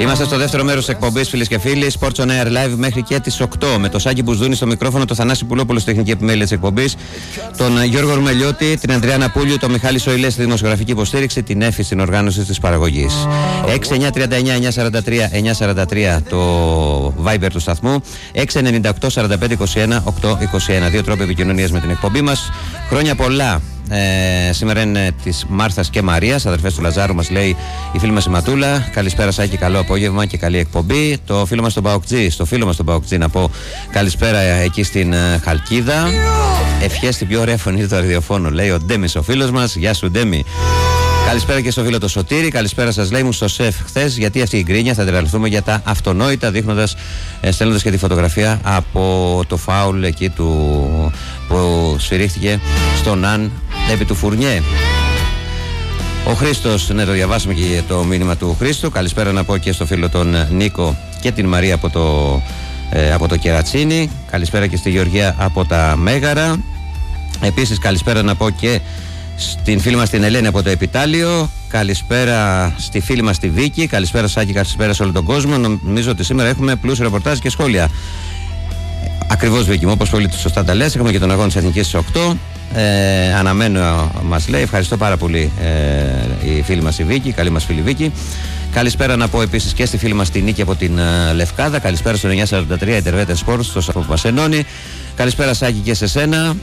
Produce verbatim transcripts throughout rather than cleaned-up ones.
Είμαστε στο δεύτερο μέρος της εκπομπής, φίλες και φίλοι. Sports on Air Live μέχρι και τις οκτώ. Με το Σάκη Μπουσδούνη στο μικρόφωνο, το Θανάση Πουλόπουλο στη τεχνική επιμέλεια της εκπομπής, τον Γιώργο Ρουμελιώτη, την Ανδριάνα Πούλιου, τον Μιχάλη Σοηλέ στη δημοσιογραφική υποστήριξη, την Έφη στην οργάνωση της παραγωγής. έξι εννιά τριάντα εννιά εννιακόσια σαράντα τρία εννιακόσια σαράντα τρία το Viber του σταθμού. έξι εννιά οκτώ σαράντα πέντε είκοσι ένα οκτακόσια είκοσι ένα. Δύο τρόποι επικοινωνίας με την εκπομπή μας. Χρόνια πολλά. Ε, σήμερα είναι της Μάρθας και Μαρίας, αδερφές του Λαζάρου, μας λέει η φίλη μας η Ματούλα. Καλησπέρα Σάκη, καλό απόγευμα και καλή εκπομπή. Το φίλο μας τον Παοκτζή, στο φίλο μας τον Παοκτζή να πω καλησπέρα εκεί στην uh, Χαλκίδα. Ευχές την πιο ωραία φωνή του ραδιοφώνου, λέει ο Ντέμις ο φίλος μας. Γεια σου Ντέμι. Καλησπέρα και στο φίλο το Σωτήρη. Καλησπέρα σας, λέει μου στο σεφ χθες. Γιατί αυτή η γκρίνια, θα αντιλαλθούμε για τα αυτονόητα, δείχνοντας, ε, στέλνοντας και τη φωτογραφία από το φάουλ εκεί του, που σφυρίχθηκε στον Αν επί του Φουρνιέ. Ο Χρήστος, ναι, το διαβάσαμε και το μήνυμα του Χρήστου. Καλησπέρα να πω και στο φίλο τον Νίκο και την Μαρία από το, ε, από το Κερατσίνι. Καλησπέρα και στη Γεωργία από τα Μέγαρα. Επίσης καλησπέρα να πω και στην φίλη μας την Ελένη από το Επιτάλιο. Καλησπέρα στη φίλη μας τη Βίκη. Καλησπέρα Σάκη, καλησπέρα σε όλο τον κόσμο. Νομίζω ότι σήμερα έχουμε πλούσιο ρεπορτάζ και σχόλια. Ακριβώς Βίκη μου, όπως πολύ σωστά τα λες. Έχουμε και τον αγώνα της Εθνικής στις οκτώ. Ε, αναμένω, μας λέει. Ευχαριστώ πάρα πολύ ε, η φίλη μας η Βίκη, καλή μας φίλη Βίκη. Καλησπέρα να πω επίσης και στη φίλη μας τη Νίκη από την ε, Λευκάδα. Καλησπέρα στο εννιακόσια σαράντα τρία Interveter Sports, στο σαφό που μας ενώνει. Καλησπέρα Σάκη και σε σένα.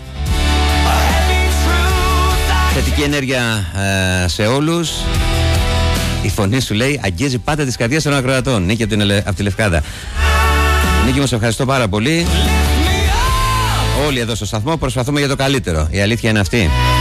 Θετική ενέργεια ε, σε όλους. Η φωνή σου, λέει, αγγίζει πάντα τις καρδιές των ακροατών. Νίκη από, την, από τη Λευκάδα. Νίκη μου, σε ευχαριστώ πάρα πολύ. Όλοι εδώ στο σταθμό προσπαθούμε για το καλύτερο. Η αλήθεια είναι αυτή.